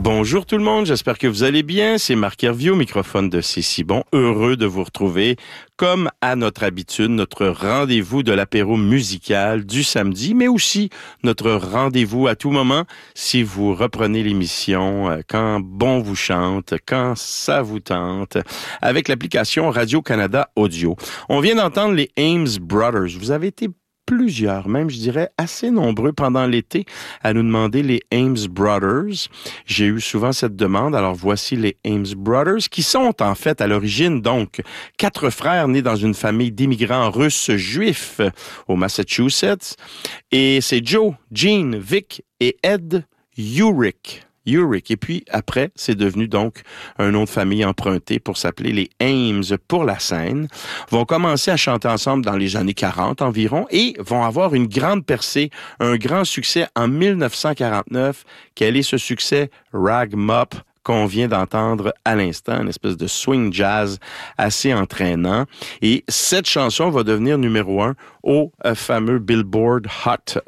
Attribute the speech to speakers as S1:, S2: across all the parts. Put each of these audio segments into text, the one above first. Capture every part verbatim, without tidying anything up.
S1: Bonjour tout le monde, j'espère que vous allez bien. C'est Marc Hervieux au microphone de C'est si bon. Heureux de vous retrouver comme à notre habitude, notre rendez-vous de l'apéro musical du samedi, mais aussi notre rendez-vous à tout moment si vous reprenez l'émission quand bon vous chante, quand ça vous tente, avec l'application Radio-Canada Audio. On vient d'entendre les Ames Brothers. Vous avez été plusieurs, même je dirais assez nombreux pendant l'été à nous demander les Ames Brothers. J'ai eu souvent cette demande, alors voici les Ames Brothers qui sont en fait à l'origine donc quatre frères nés dans une famille d'immigrants russes juifs au Massachusetts et c'est Joe, Gene, Vic et Ed Urick. Urick. Et puis, après, c'est devenu donc un nom de famille emprunté pour s'appeler les Ames pour la scène. Vont commencer à chanter ensemble dans les années quarante environ et vont avoir une grande percée, un grand succès en dix-neuf cent quarante-neuf. Quel est ce succès? Rag Mop, qu'on vient d'entendre à l'instant, une espèce de swing jazz assez entraînant. Et cette chanson va devenir numéro un au euh, fameux Billboard Hot cent.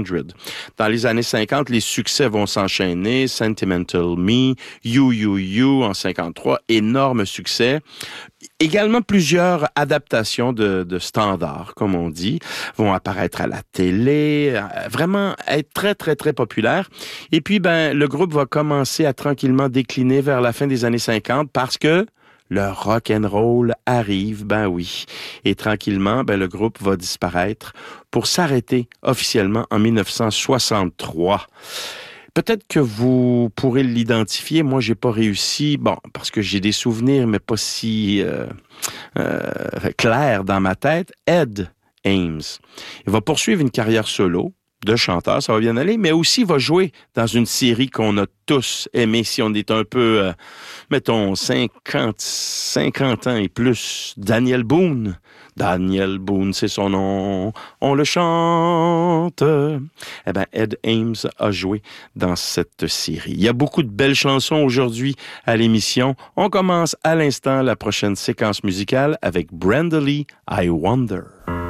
S1: Dans les années cinquante, les succès vont s'enchaîner. Sentimental Me, You, You, You en cinquante-trois, énorme succès. Également, plusieurs adaptations de, de standards, comme on dit, vont apparaître à la télé, vraiment être très, très, très populaires. Et puis, ben, le groupe va commencer à tranquillement décliner vers la fin des années cinquante parce que le rock and roll arrive, ben oui. Et tranquillement, ben, le groupe va disparaître pour s'arrêter officiellement en dix-neuf cent soixante-trois. Peut-être que vous pourrez l'identifier. Moi, j'ai pas réussi. Bon, parce que j'ai des souvenirs, mais pas si euh, euh, clairs dans ma tête. Ed Ames. Il va poursuivre une carrière solo de chanteur, ça va bien aller, mais aussi il va jouer dans une série qu'on a tous aimée, si on est un peu, euh, mettons, cinquante, cinquante ans et plus. Daniel Boone. Daniel Boone, c'est son nom. On le chante. Eh ben, Ed Ames a joué dans cette série. Il y a beaucoup de belles chansons aujourd'hui à l'émission. On commence à l'instant la prochaine séquence musicale avec Brenda Lee, I Wonder.